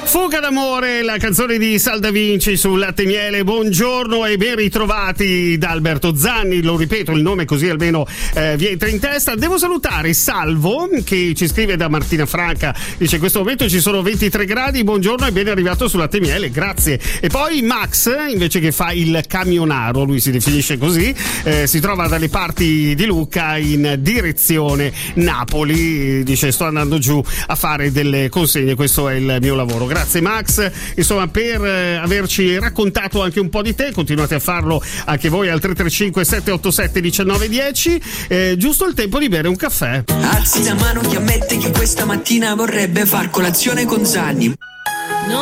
Fuga d'amore, la canzone di Sal Da Vinci su Latte e Miele. Buongiorno e ben ritrovati da Alberto Zanni, lo ripeto il nome così almeno vi entra in testa. Devo salutare Salvo che ci scrive da Martina Franca, dice in questo momento ci sono 23 gradi, buongiorno e ben arrivato su Latte e Miele, grazie. E poi Max invece che fa il camionaro, lui si definisce così, si trova dalle parti di Lucca in direzione Napoli, dice sto andando giù a fare delle consegne, questo è il mio lavoro. Grazie Max, insomma, per averci raccontato anche un po' di te, continuate a farlo anche voi al 335 787 1910. Giusto il tempo di bere un caffè. Alzi la mano chi ammette che questa mattina vorrebbe far colazione con Zanni.